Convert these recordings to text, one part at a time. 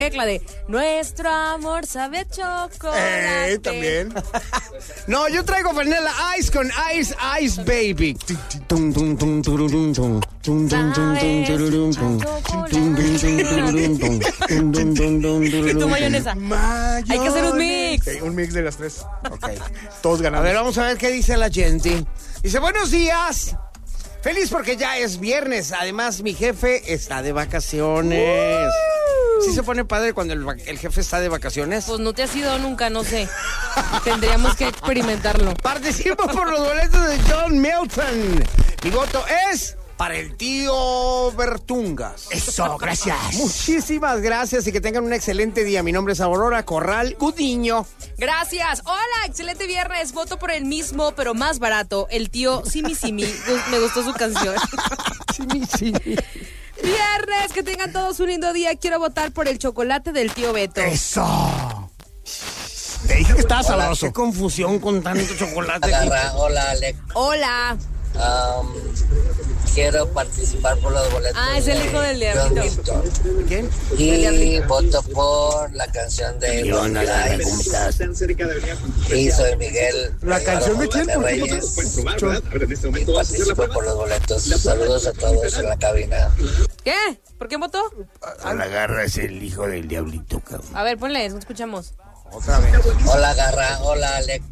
La de nuestro amor sabe a chocolate. También. No, yo traigo Vanilla Ice con Ice Ice Baby. Y tu mayonesa. Hay que hacer un mix. Okay, un mix de las tres. Ok, todos ganamos. A ver, vamos a ver qué dice la gente. Dice, buenos días. Feliz porque ya es viernes. Además, mi jefe está de vacaciones. ¿Sí se pone padre cuando el jefe está de vacaciones? Pues no te has ido nunca, no sé. Tendríamos que experimentarlo. Participo por los boletos de John Milton. Mi voto es para el tío Bertungas. Eso, gracias. Muchísimas gracias y que tengan un excelente día. Mi nombre es Aurora Corral Gudiño. Gracias. Hola, excelente viernes. Voto por el mismo, pero más barato. El tío Simi Simi. Me gustó su canción. Simi Simi. Viernes, que tengan todos un lindo día. Quiero votar por el chocolate del tío Beto. Eso. Te dije que estaba sabroso. Qué confusión con tanto chocolate. Hola, Alex. Hola. Quiero participar por los boletos. Es el hijo del diablito. ¿Quién? Y voto por la canción de y soy Miguel. ¿La canción de quién? Reyes. Y participo por los boletos. Saludos a todos en la cabina. ¿Qué? ¿Por qué votó? La garra es el hijo del diablito, cabrón. A ver, ponle, no escuchamos. Otra vez. Hola, Garra. Hola, Alex.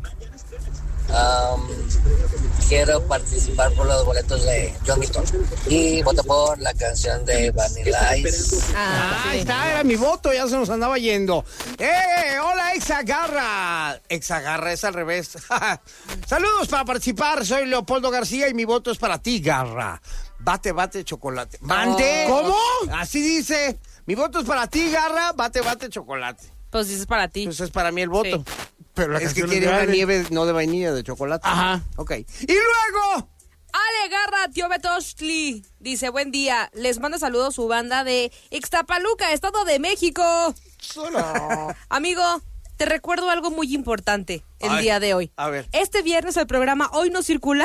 Quiero participar por los boletos de John Milton y voto por la canción de Vanilla Ice. Ahí está, era mi voto, ya se nos andaba yendo. Hola, Exagarra. Exagarra es al revés. Saludos para participar, soy Leopoldo García y mi voto es para ti, Garra. Bate, bate, chocolate. ¿Mande? ¿Cómo? Así dice. Mi voto es para ti, Garra, bate, bate, chocolate. Pues sí, es para ti. Pues es para mí el voto. Sí. Pero la Es que canción quiere una de- nieve, no de vainilla, de chocolate. Ajá. Ok. Y luego... Ale Garra, tío Betoshli. Dice, buen día. Les manda saludos su banda de Ixtapaluca, Estado de México. Solo. Amigo, te recuerdo algo muy importante el día de hoy. A ver. Este viernes el programa Hoy No Circula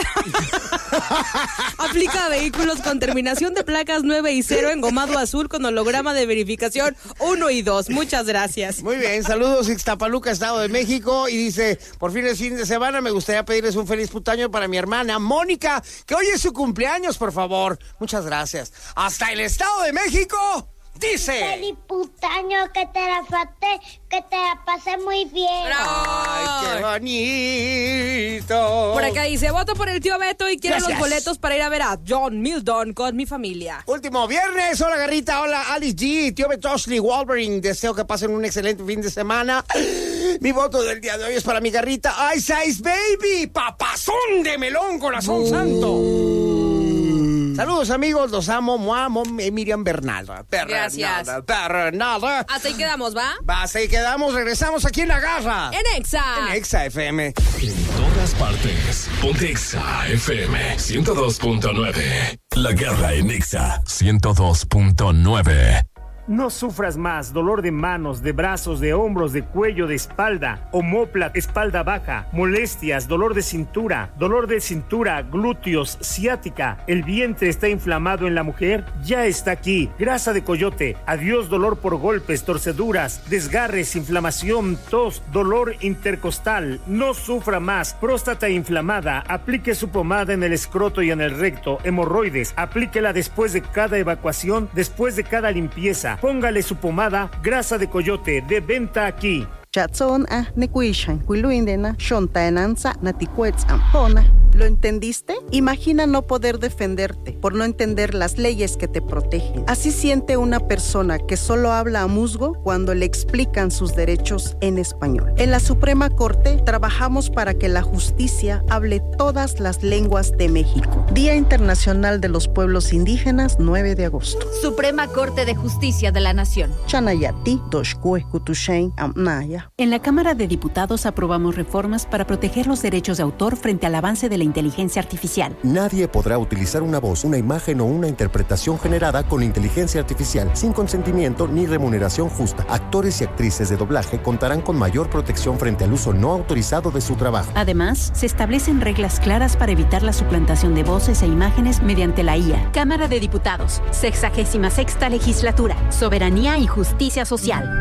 aplica a vehículos con terminación de placas 9 y 0 engomado azul con holograma de verificación 1 y 2. Muchas gracias. Muy bien, saludos Ixtapaluca, Estado de México. Y dice, por fin es fin de semana, me gustaría pedirles un feliz putaño para mi hermana Mónica, que hoy es su cumpleaños, por favor. Muchas gracias. Hasta el Estado de México, dice... Feliz putaño, que te la pasé muy bien. ¡Bravo! ¡Ay, qué bonito! Por acá dice, voto por el tío Beto y quiero Gracias. los boletos para ir a ver a John Milton con mi familia. Último viernes, hola Garrita, hola Alice G, tío Betoshli, Wolverine, deseo que pasen un excelente fin de semana. Mi voto del día de hoy es para mi Garrita, Ice Ice Baby, papazón de melón, corazón santo. Saludos amigos, los amo, Miriam Bernalda. Gracias. Bernalda. Hasta ahí quedamos, ¿va? Basta y quedamos, regresamos aquí en La Garra. En Exa. En Exa FM. En todas partes. Ponte Exa FM 102.9. La Garra en Exa 102.9. No sufras más dolor de manos, de brazos, de hombros, de cuello, de espalda, omóplata, espalda baja, molestias, dolor de cintura, glúteos, ciática, el vientre está inflamado en la mujer, ya está aquí. Grasa de coyote, adiós dolor por golpes, torceduras, desgarres, inflamación, tos, dolor intercostal. No sufra más. Próstata inflamada, aplique su pomada en el escroto y en el recto. Hemorroides, aplíquela después de cada evacuación, después de cada limpieza. Póngale su pomada Grasa de Coyote, de venta aquí. Chatson nekuishan kuiluindena shontaenanza naticuetzam pona. ¿Lo entendiste? Imagina no poder defenderte por no entender las leyes que te protegen. Así siente una persona que solo habla a musgo cuando le explican sus derechos en español. En la Suprema Corte trabajamos para que la justicia hable todas las lenguas de México. Día Internacional de los Pueblos Indígenas, 9 de agosto. Suprema Corte de Justicia de la Nación. Chanayati, Doshkue, Kutushain, Amnaya. En la Cámara de Diputados aprobamos reformas para proteger los derechos de autor frente al avance de la inteligencia artificial. Nadie podrá utilizar una voz, una imagen o una interpretación generada con inteligencia artificial sin consentimiento ni remuneración justa. Actores y actrices de doblaje contarán con mayor protección frente al uso no autorizado de su trabajo. Además, se establecen reglas claras para evitar la suplantación de voces e imágenes mediante la IA. Cámara de Diputados, 66ª Legislatura, Soberanía y Justicia Social.